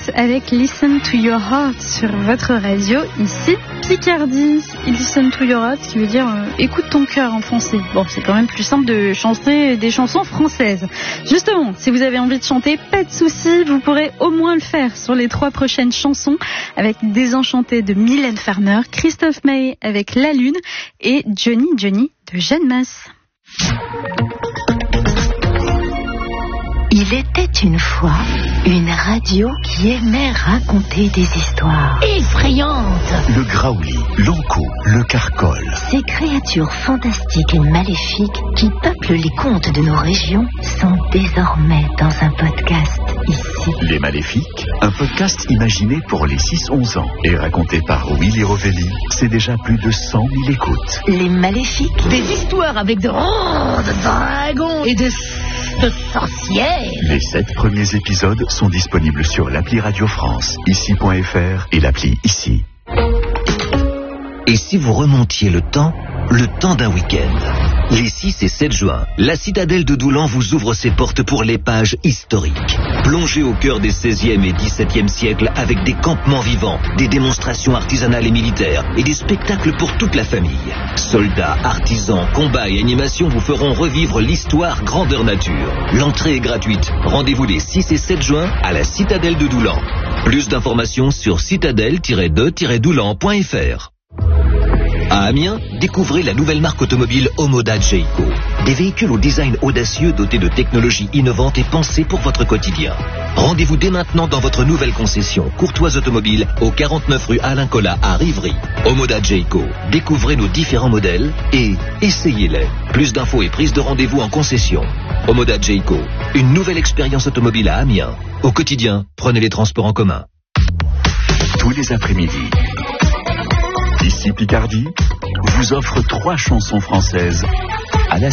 avec Listen to Your Heart sur votre radio, ici Picardie. Listen to Your Heart, ce qui veut dire écoute ton cœur en français. Bon, c'est quand même plus simple de chanter des chansons françaises. Justement, si vous avez envie de chanter, pas de soucis, vous pourrez au moins le faire sur les 3 prochaines chansons avec Désenchanté de Mylène Farmer, Christophe Maé avec La Lune et Johnny de Jeanne Masse. Il était une fois une radio qui aimait raconter des histoires effrayantes. Le graouli, l'ankou, le carcol. Ces créatures fantastiques et maléfiques qui peuplent les contes de nos régions sont désormais dans un podcast ici. Les Maléfiques, un podcast imaginé pour les 6-11 ans et raconté par Willy Rovelli, c'est déjà plus de 100 000 écoutes. Les Maléfiques, des histoires avec de dragons et de sorcières. Les 7 premiers épisodes sont disponibles sur l'appli Radio France, ici.fr et l'appli Ici. Et si vous remontiez le temps d'un week-end? Les 6 et 7 juin, la citadelle de Doulan vous ouvre ses portes pour l'épage historique. Plongez au cœur des 16e et 17e siècles avec des campements vivants, des démonstrations artisanales et militaires et des spectacles pour toute la famille. Soldats, artisans, combats et animations vous feront revivre l'histoire grandeur nature. L'entrée est gratuite. Rendez-vous les 6 et 7 juin à la citadelle de Doulan. Plus d'informations sur citadelle-de-doulan.fr. À Amiens, découvrez la nouvelle marque automobile Omoda Jayco. Des véhicules au design audacieux dotés de technologies innovantes et pensées pour votre quotidien. Rendez-vous dès maintenant dans votre nouvelle concession Courtoise Automobile au 49 rue Alain Collat à Rivry. Omoda Jayco. Découvrez nos différents modèles et essayez-les. Plus d'infos et prise de rendez-vous en concession. Omoda Jayco. Une nouvelle expérience automobile à Amiens. Au quotidien, prenez les transports en commun. Tous les après-midi, Ici Picardie vous offre 3 chansons françaises à la